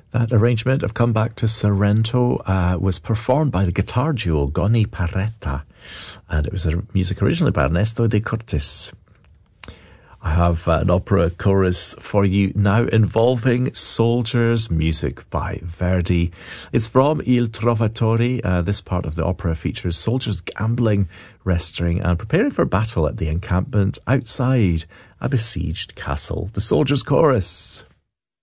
That arrangement of Come Back to Sorrento was performed by the guitar duo Goni Paretta, and it was a music originally by Ernesto de Cortes. I have an opera chorus for you now involving soldiers, music by Verdi. It's from Il Trovatore. This part of the opera features soldiers gambling, resting and preparing for battle at the encampment outside a besieged castle. The Soldiers' Chorus.